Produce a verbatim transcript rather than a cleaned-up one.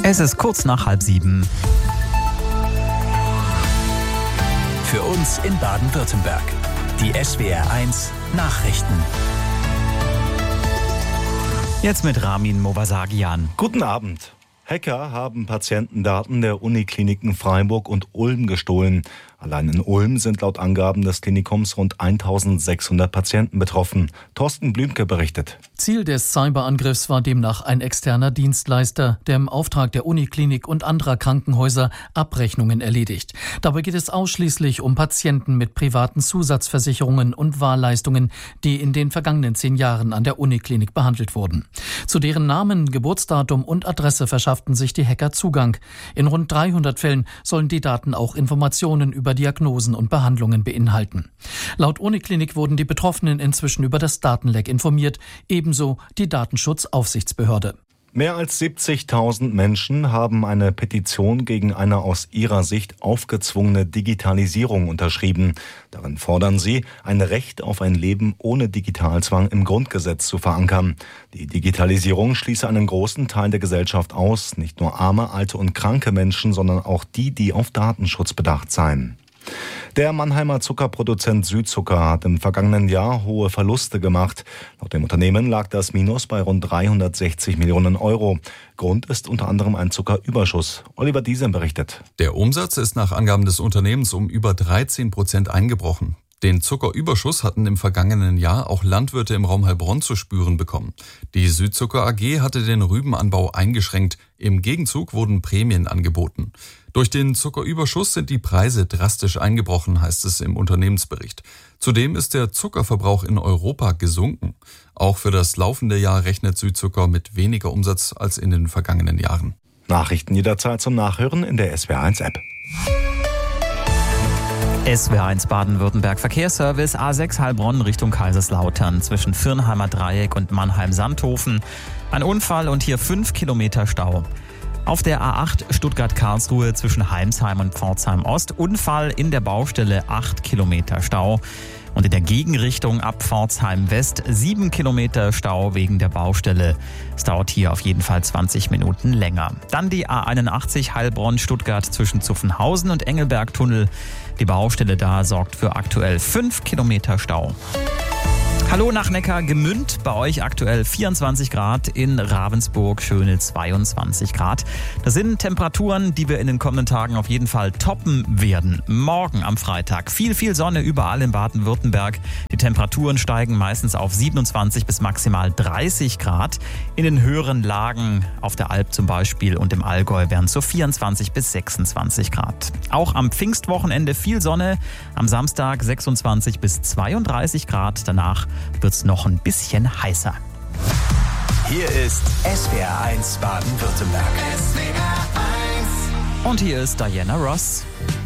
Es ist kurz nach halb sieben. Für uns in Baden-Württemberg. Die S W R eins Nachrichten. Jetzt mit Ramin Movasagian. Guten Abend. Hacker haben Patientendaten der Unikliniken Freiburg und Ulm gestohlen. Allein in Ulm sind laut Angaben des Klinikums rund eintausendsechshundert Patienten betroffen. Thorsten Blümke berichtet. Ziel des Cyberangriffs war demnach ein externer Dienstleister, der im Auftrag der Uniklinik und anderer Krankenhäuser Abrechnungen erledigt. Dabei geht es ausschließlich um Patienten mit privaten Zusatzversicherungen und Wahlleistungen, die in den vergangenen zehn Jahren an der Uniklinik behandelt wurden. Zu deren Namen, Geburtsdatum und Adresse verschafften sich die Hacker Zugang. In rund dreihundert Fällen sollen die Daten auch Informationen über Diagnosen und Behandlungen beinhalten. Laut Uniklinik wurden die Betroffenen inzwischen über das Datenleck informiert, ebenso die Datenschutzaufsichtsbehörde. Mehr als siebzigtausend Menschen haben eine Petition gegen eine aus ihrer Sicht aufgezwungene Digitalisierung unterschrieben. Darin fordern sie, ein Recht auf ein Leben ohne Digitalzwang im Grundgesetz zu verankern. Die Digitalisierung schließe einen großen Teil der Gesellschaft aus, nicht nur arme, alte und kranke Menschen, sondern auch die, die auf Datenschutz bedacht seien. Der Mannheimer Zuckerproduzent Südzucker hat im vergangenen Jahr hohe Verluste gemacht. Laut dem Unternehmen lag das Minus bei rund dreihundertsechzig Millionen Euro. Grund ist unter anderem ein Zuckerüberschuss. Oliver Diesem berichtet. Der Umsatz ist nach Angaben des Unternehmens um über dreizehn Prozent eingebrochen. Den Zuckerüberschuss hatten im vergangenen Jahr auch Landwirte im Raum Heilbronn zu spüren bekommen. Die Südzucker A G hatte den Rübenanbau eingeschränkt. Im Gegenzug wurden Prämien angeboten. Durch den Zuckerüberschuss sind die Preise drastisch eingebrochen, heißt es im Unternehmensbericht. Zudem ist der Zuckerverbrauch in Europa gesunken. Auch für das laufende Jahr rechnet Südzucker mit weniger Umsatz als in den vergangenen Jahren. Nachrichten jederzeit zum Nachhören in der S W R eins App. S W R eins Baden-Württemberg Verkehrsservice A sechs Heilbronn Richtung Kaiserslautern zwischen Virnheimer Dreieck und Mannheim-Sandhofen. Ein Unfall und hier fünf Kilometer Stau. Auf der A acht Stuttgart-Karlsruhe zwischen Heimsheim und Pforzheim Ost. Unfall in der Baustelle, acht Kilometer Stau. Und in der Gegenrichtung ab Pforzheim West sieben Kilometer Stau wegen der Baustelle. Es dauert hier auf jeden Fall zwanzig Minuten länger. Dann die A einundachtzig Heilbronn-Stuttgart zwischen Zuffenhausen und Engelberg-Tunnel. Die Baustelle da sorgt für aktuell fünf Kilometer Stau. Hallo nach Neckar-Gemünd, bei euch aktuell vierundzwanzig Grad, in Ravensburg schöne zweiundzwanzig Grad. Das sind Temperaturen, die wir in den kommenden Tagen auf jeden Fall toppen werden. Morgen am Freitag viel, viel Sonne überall in Baden-Württemberg. Die Temperaturen steigen meistens auf siebenundzwanzig bis maximal dreißig Grad. In den höheren Lagen, auf der Alp zum Beispiel und im Allgäu, werden es so vierundzwanzig bis sechsundzwanzig Grad. Auch am Pfingstwochenende viel Sonne, am Samstag sechsundzwanzig bis zweiunddreißig Grad, danach wird es noch ein bisschen heißer. Hier ist S W R eins Baden-Württemberg. Und hier ist Diana Ross.